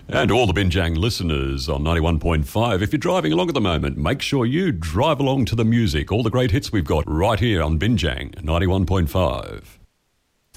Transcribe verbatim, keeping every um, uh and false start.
And to all the Binjang listeners on ninety-one point five, if you're driving along at the moment, make sure you drive along to the music. All the great hits we've got right here on Binjang ninety-one point five.